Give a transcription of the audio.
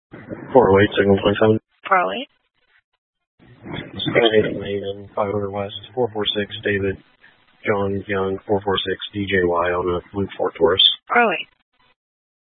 408, signal 27. 408. 8 and 500 West, 446, David, John Young, 446, DJY on a Blue Ford Taurus. 408.